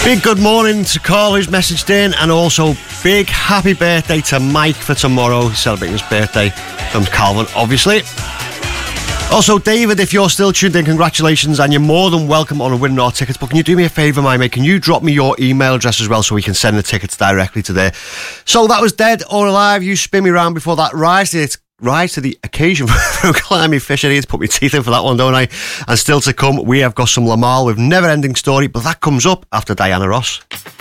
Big good morning to Carl who's messaged in, and also big happy birthday to Mike for tomorrow. He's celebrating his birthday from Calvin, obviously. Also, David, if you're still tuned in, congratulations, and you're more than welcome on a winning our tickets. But can you do me a favour, my mate? Can you drop me your email address as well so we can send the tickets directly to there? So that was Dead or Alive. You spin me round before that. Rise to the occasion from Climby Fisher. I need to put my teeth in for that one, don't I? And still to come, we have got some Lamal with Never Ending Story, but that comes up after Diana Ross.